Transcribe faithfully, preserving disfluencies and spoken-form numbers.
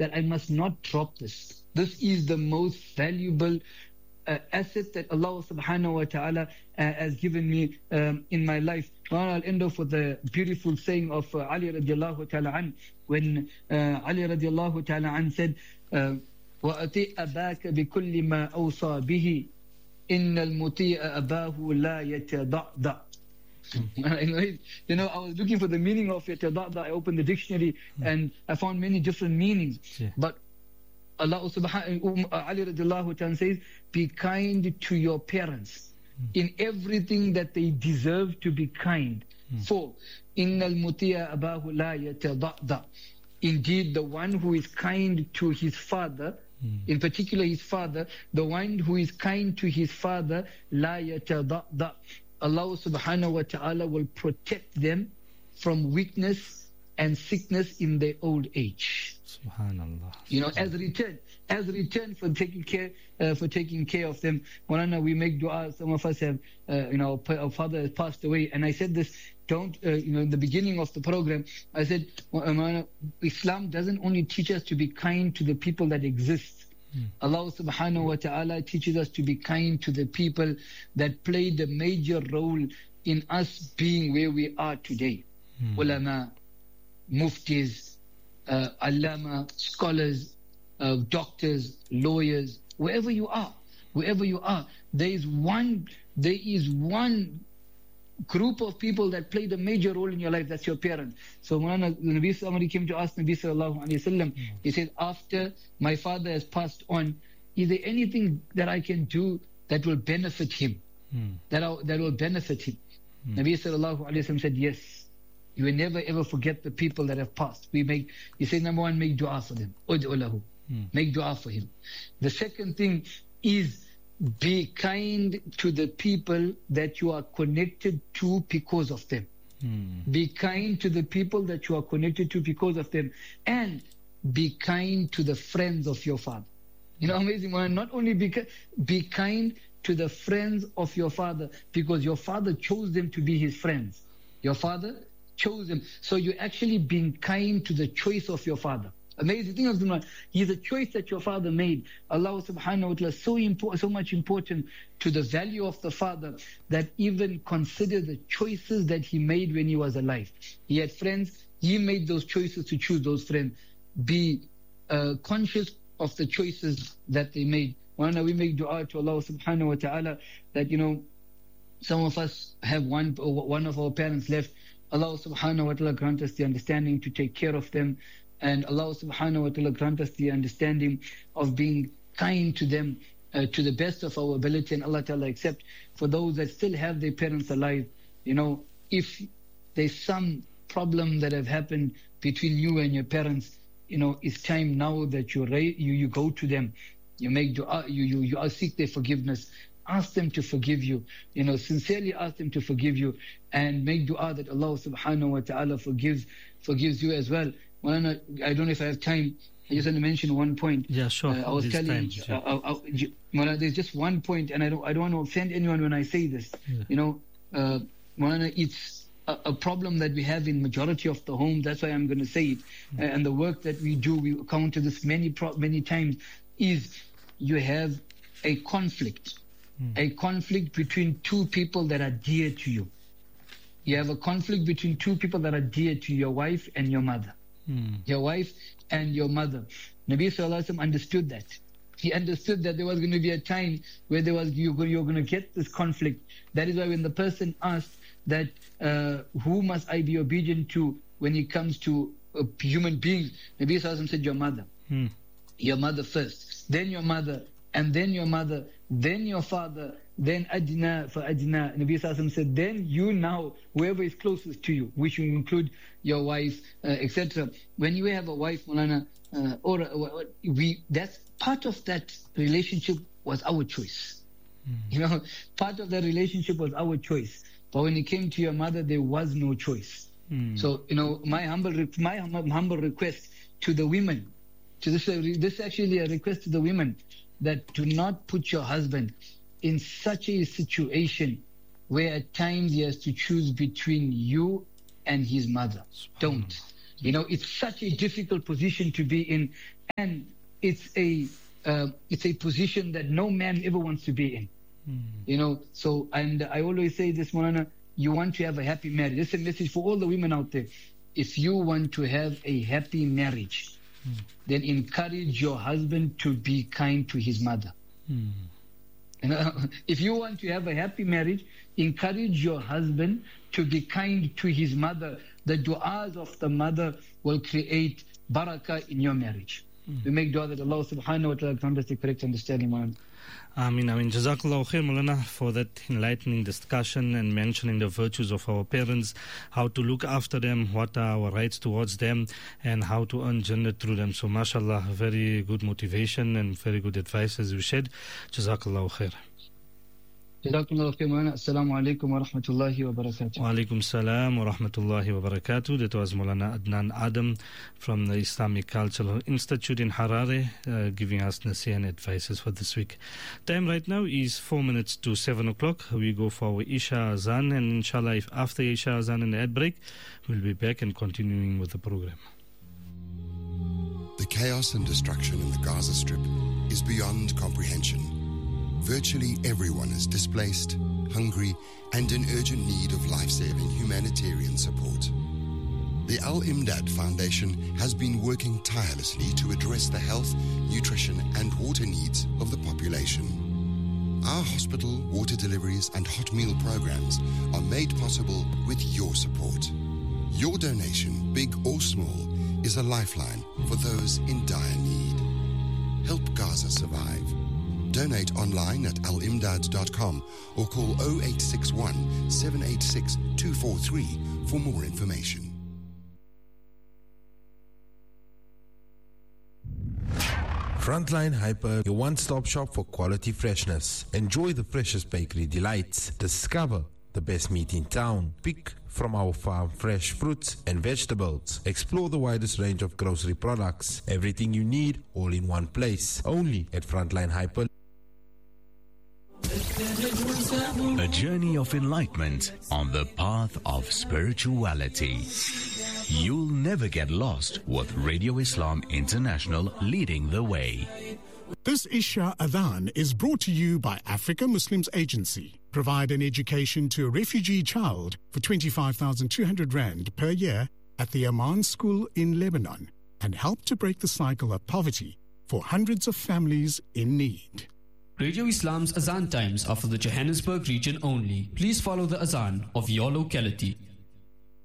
that I must not drop this. This is the most valuable uh, asset that Allah subhanahu wa ta'ala uh, has given me um, in my life. Well, I'll end off with a beautiful saying of uh, Ali radiallahu ta'ala an, when uh, Ali radiallahu ta'ala an said, uh, وَأَطِئْ أَبَاكَ بِكُلِّ مَا أَوْصَى بِهِ إِنَّ الْمُطِيءَ أَبَاهُ لَا يَتَضَعْضَعْ. You know, I was looking for the meaning of yatada'da. I opened the dictionary and I found many different meanings. Yeah. But Allah subhanahu Ali radiallahu ta'ala says, be kind to your parents mm. in everything that they deserve to be kind mm. for. Innal mutiya abahu la yatada'da. Indeed, the one who is kind to his father, mm. in particular his father, the one who is kind to his father, la yatada'da. Allah subhanahu wa ta'ala will protect them from weakness and sickness in their old age. Subhanallah. You know, as return, as return for taking care, uh, for taking care of them. Maulana, we make dua. Some of us have, uh, you know, our father has passed away, and I said this. Don't, uh, you know, in the beginning of the program, I said, Maulana, Islam doesn't only teach us to be kind to the people that exist. Mm. Allah subhanahu wa ta'ala teaches us to be kind to the people that played a major role in us being where we are today. Mm. Ulama, muftis, uh, allama, scholars, uh, doctors, lawyers, wherever you are, wherever you are, there is one, there is one group of people that played a major role in your life. That's your parents. So when Nabi somebody came to ask Nabi sallallahu alaihi wasallam, he said, after my father has passed on, is there anything that I can do that will benefit him? Mm. That I, that will benefit him? Mm. Nabi sallallahu alaihi wasallam said, yes. You will never ever forget the people that have passed. We make, he said, number one, make dua for them. Ud'u lahu. Mm. Make dua for him. The second thing is, be kind to the people that you are connected to because of them. Mm. Be kind to the people that you are connected to because of them. And be kind to the friends of your father. You know, amazing one. Not only be, be kind to the friends of your father, because your father chose them to be his friends. Your father chose them. So you're actually being kind to the choice of your father. Amazing thing of the matter, is a choice that your father made. Allah subhanahu wa ta'ala so important, so much important to the value of the father, that even consider the choices that he made when he was alive. He had friends, he made those choices to choose those friends. Be uh, conscious of the choices that they made. One, we make dua to Allah subhanahu wa ta'ala that, you know, some of us have one, one of our parents left. Allah subhanahu wa ta'ala grant us the understanding to take care of them. And Allah subhanahu wa ta'ala grant us the understanding of being kind to them uh, to the best of our ability. And Allah ta'ala accept for those that still have their parents alive. You know, if there's some problem that have happened between you and your parents, you know, it's time now that you you, you go to them. You make dua, you, you, you seek their forgiveness. Ask them to forgive you. You know, sincerely ask them to forgive you. And make dua that Allah subhanahu wa ta'ala forgives, forgives you as well. Well, I don't know if I have time. I just want to mention one point. Yeah, sure. Uh, I was this telling time, you, sure. uh, uh, uh, there's just one point, and I don't, I don't want to offend anyone when I say this. Yeah. You know, uh, it's a, a problem that we have in majority of the homes. That's why I'm going to say it. Mm. Uh, and the work that we do, we encounter this many, pro- many times, is you have a conflict, mm. a conflict between two people that are dear to you. You have a conflict between two people that are dear to your wife and your mother. Hmm. Your wife and your mother. Nabi Sallallahu Alaihi Wasallam understood that. He understood that there was going to be a time where there was you you're going to get this conflict. That is why when the person asked that uh, who must I be obedient to when it comes to uh, human beings, Nabi Sallallahu Alaihi Wasallam said your mother. Hmm. Your mother first, then your mother, and then your mother, then your father, then adina for adina. Nabi Sallallahu Alaihi Wasallam said, then you now, whoever is closest to you, which will include your wife, uh, et cetera. When you have a wife, Maulana, uh, or uh, we, that's part of that relationship was our choice. Mm. You know, part of that relationship was our choice. But when it came to your mother, there was no choice. Mm. So, you know, my humble, my humble request to the women, to this, uh, this actually a request to the women, that do not put your husband in such a situation where at times he has to choose between you and his mother. Don't. You know, it's such a difficult position to be in, and it's a uh, it's a position that no man ever wants to be in. Mm. You know, so, and I always say this, Maulana, you want to have a happy marriage. This is a message for all the women out there. If you want to have a happy marriage, mm. then encourage your husband to be kind to his mother. Mm. You know, if you want to have a happy marriage, encourage your husband to be kind to his mother. The du'as of the mother will create barakah in your marriage. Mm. We make dua that Allah subhanahu wa ta'ala grant us the correct understanding, man. Ameen, Ameen. Jazakallahu khair, Maulana, for that enlightening discussion and mentioning the virtues of our parents, how to look after them, what are our rights towards them, and how to earn Jannah through them. So, mashallah, very good motivation and very good advice as you said. Jazakallahu khair. Jazakallahu khair, Maulana. Assalamu alaikum wa rahmatullahi wa barakatuh. Wa alaikum salam wa rahmatullahi wa barakatuh. That was Maulana Adnan Adam from the Islamic Cultural Institute in Harare, uh, giving us nasiha and advices for this week. Time right now is four minutes to seven o'clock. We go for our Isha Azan, and inshallah, if after Isha Azan and the ad break, we'll be back and continuing with the program. The chaos and destruction in the Gaza Strip is beyond comprehension. Virtually everyone is displaced, hungry, and in urgent need of life-saving humanitarian support. The Al-Imdad Foundation has been working tirelessly to address the health, nutrition, and water needs of the population. Our hospital, water deliveries, and hot meal programs are made possible with your support. Your donation, big or small, is a lifeline for those in dire need. Help Gaza survive. Donate online at al imdad dot com or call oh eight six one, seven eight six, two four three for more information. Frontline Hyper, your one-stop shop for quality freshness. Enjoy the freshest bakery delights. Discover the best meat in town. Pick from our farm fresh fruits and vegetables. Explore the widest range of grocery products. Everything you need, all in one place. Only at Frontline Hyper. A journey of enlightenment on the path of spirituality. You'll never get lost with Radio Islam International leading the way. This Isha Adhan is brought to you by Africa Muslims Agency. Provide an education to a refugee child for twenty-five thousand two hundred rand per year at the Amman School in Lebanon and help to break the cycle of poverty for hundreds of families in need. Radio Islam's Azan times are for the Johannesburg region only. Please follow the Azan of your locality.